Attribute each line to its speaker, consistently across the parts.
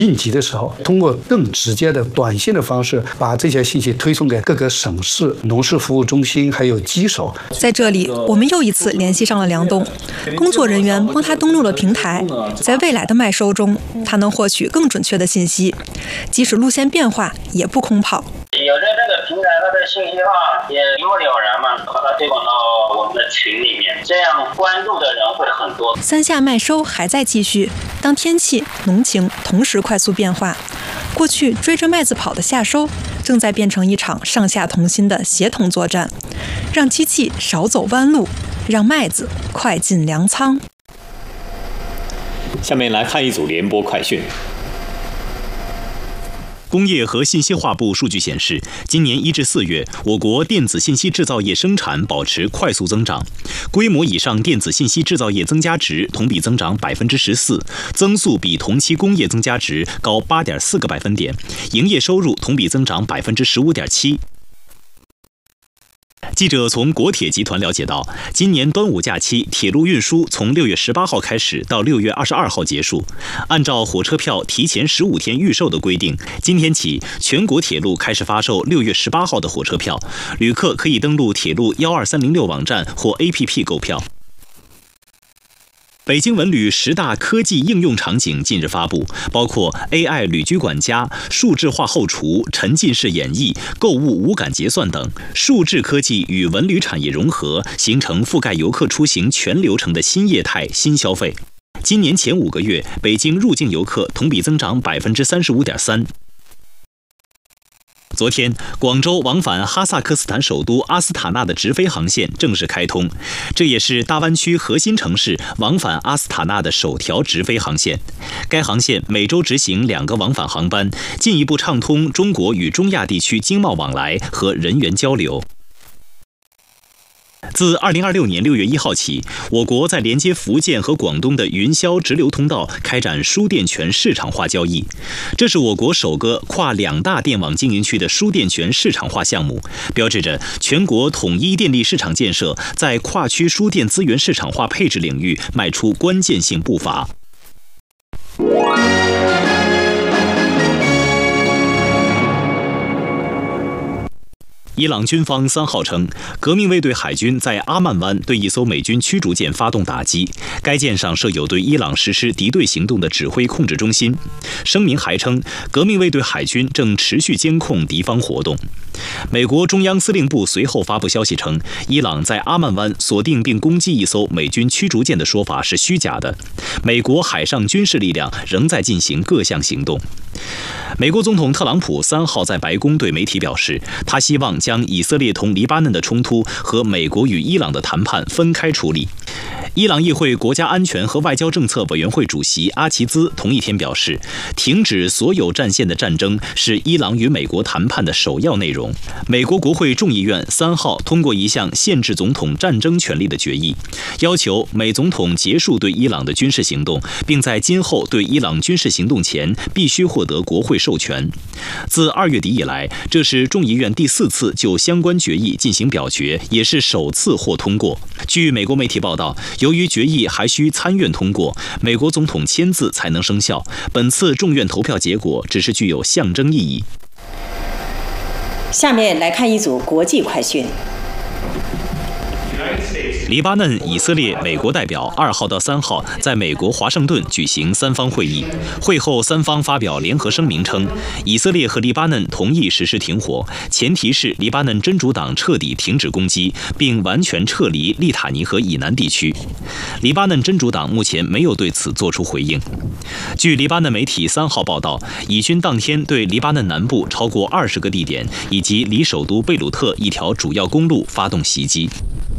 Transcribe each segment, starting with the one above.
Speaker 1: 应急的时候，通过更直接的短信的方式，把这些信息推送给各个省市农事服务中心还有机手。
Speaker 2: 在这里，我们又一次联系上了梁董，工作人员帮他登录了平台，在未来的麦收中，他能获取更准确的信息，即使路线变化也不空跑。
Speaker 3: 有着这个平台，它的信息化也一目了然嘛，把它推广到我们的群里面，这样关注的人会很多。
Speaker 2: 三下麦收还在继续，当天气、农情同时快速变化，过去追着麦子跑的夏收，正在变成一场上下同心的协同作战，让机器少走弯路，让麦子快进粮仓。
Speaker 4: 下面来看一组联播快讯。工业和信息化部数据显示，今年1至4月，我国电子信息制造业生产保持快速增长，规模以上电子信息制造业增加值同比增长14%，增速比同期工业增加值高8.4个百分点，营业收入同比增长15.7%。记者从国铁集团了解到，今年端午假期铁路运输从6月18号开始到6月22号结束。按照火车票提前15天预售的规定，今天起全国铁路开始发售6月18号的火车票，旅客可以登录铁路12306网站或 APP 购票。北京文旅10大科技应用场景近日发布，包括 AI 旅居管家、数字化后厨、沉浸式演绎、购物无感结算等。数字科技与文旅产业融合，形成覆盖游客出行全流程的新业态、新消费。今年前5个月，北京入境游客同比增长35.3%。昨天，广州往返哈萨克斯坦首都阿斯塔纳的直飞航线正式开通，这也是大湾区核心城市往返阿斯塔纳的首条直飞航线。该航线每周执行2个往返航班，进一步畅通中国与中亚地区经贸往来和人员交流。自2026年6月1号起，我国在连接福建和广东的云霄直流通道开展书电权市场化交易。这是我国首个跨2大电网经营区的书电权市场化项目，标志着全国统一电力市场建设在跨区书电资源市场化配置领域迈出关键性步伐。伊朗军方3号称，革命卫队海军在阿曼湾对一艘美军驱逐舰发动打击，该舰上设有对伊朗实施敌对行动的指挥控制中心。声明还称，革命卫队海军正持续监控敌方活动。美国中央司令部随后发布消息称，伊朗在阿曼湾锁定并攻击一艘美军驱逐舰的说法是虚假的。美国海上军事力量仍在进行各项行动。美国总统特朗普3号在白宫对媒体表示，他希望将以色列同黎巴嫩的冲突和美国与伊朗的谈判分开处理。伊朗议会国家安全和外交政策委员会主席阿齐兹同一天表示，停止所有战线的战争是伊朗与美国谈判的首要内容。美国国会众议院3号通过一项限制总统战争权利的决议，要求美总统结束对伊朗的军事行动，并在今后对伊朗军事行动前必须获得国会授权。自2月底以来，这是众议院第4次就相关决议进行表决，也是首次获通过。据美国媒体报道，由于决议还需参院通过，美国总统签字才能生效，本次众院投票结果只是具有象征意义。
Speaker 5: 下面来看一组国际快讯。
Speaker 4: 黎巴嫩、以色列、美国代表2号到3号在美国华盛顿举行3方会议。会后，3方发表联合声明称，以色列和黎巴嫩同意实施停火，前提是黎巴嫩真主党彻底停止攻击，并完全撤离利塔尼河以南地区。黎巴嫩真主党目前没有对此作出回应。据黎巴嫩媒体3号报道，以军当天对黎巴嫩南部超过20个地点以及离首都贝鲁特一条主要公路发动袭击。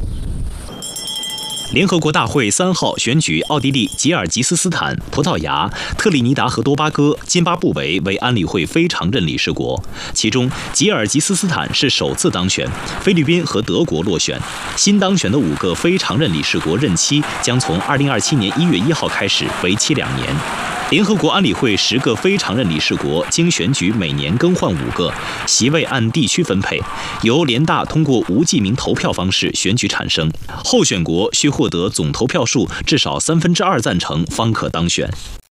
Speaker 4: 联合国大会3号选举奥地利、吉尔吉斯斯坦、葡萄牙、特立尼达和多巴哥、津巴布韦为安理会非常任理事国，其中吉尔吉斯斯坦是首次当选，菲律宾和德国落选。新当选的5个非常任理事国任期将从2027年1月1号开始，为期2年。联合国安理会10个非常任理事国经选举每年更换5个，席位按地区分配，由联大通过无记名投票方式选举产生。候选国需获得总投票数至少2/3赞成方可当选。